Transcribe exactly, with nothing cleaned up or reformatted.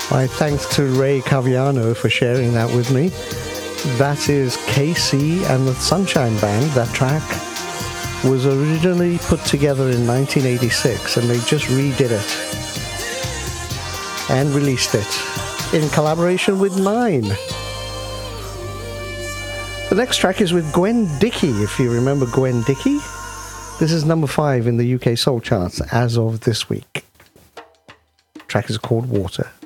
My thanks to Ray Caviano for sharing that with me. That is K C and the Sunshine Band. That track was originally put together in nineteen eighty-six, and they just redid it and released it in collaboration with Nine. The next track is with Gwen Dickey, if you remember Gwen Dickey. This is number five in the U K soul charts as of this week. The track is called Water.